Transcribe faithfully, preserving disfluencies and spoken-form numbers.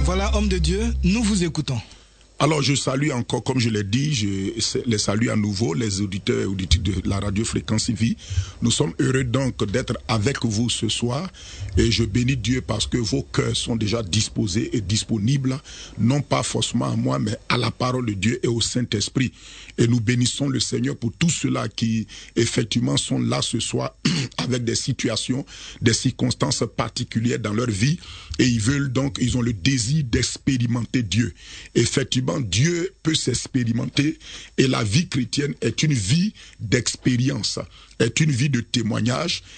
Voilà, homme de Dieu, nous vous écoutons. Alors je salue encore, comme je l'ai dit, je les salue à nouveau, les auditeurs et auditrices de la radio Fréquence Vie. Nous sommes heureux donc d'être avec vous ce soir et je bénis Dieu parce que vos cœurs sont déjà disposés et disponibles, non pas forcément à moi, mais à la parole de Dieu et au Saint-Esprit. Et nous bénissons le Seigneur pour tous ceux-là qui effectivement sont là ce soir avec des situations, des circonstances particulières dans leur vie et ils veulent donc, ils ont le désir d'expérimenter Dieu. Effectivement, Dieu peut s'expérimenter et la vie chrétienne est une vie d'expérience, est une vie de témoignage,